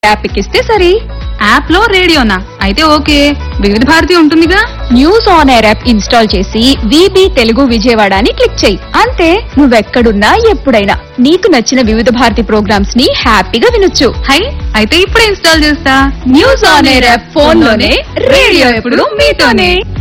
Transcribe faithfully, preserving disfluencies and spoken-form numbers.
App ఎక్కిస్తే సరి. App లో రేడియోనా? అయితే ఓకే. వివిధ భారతి ఉంటుందిగా. News on air app install చేసి విబి తెలుగు విజయవాడ అని క్లిక్ చేయి. అంతే, నువ్వెక్కడున్నా ఎప్పుడైనా నీకు నచ్చిన వివిధ భారతి ప్రోగ్రామ్స్ ని హ్యాపీగా వినొచ్చు. హై, అయితే ఇప్పుడే ఇన్స్టాల్ చేస్తా. News on air app phone లోనే, రేడియో ఎప్పుడు మీతోనే.